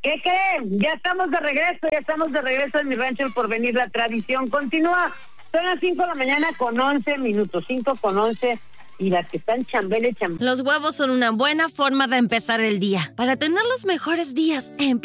¿Qué creen? Ya estamos de regreso en mi rancho El Porvenir. La tradición continúa. Son las 5 de la mañana con 11 minutos, 5 con 11. Y las que están chambele. Los huevos son una buena forma de empezar el día. Para tener los mejores días,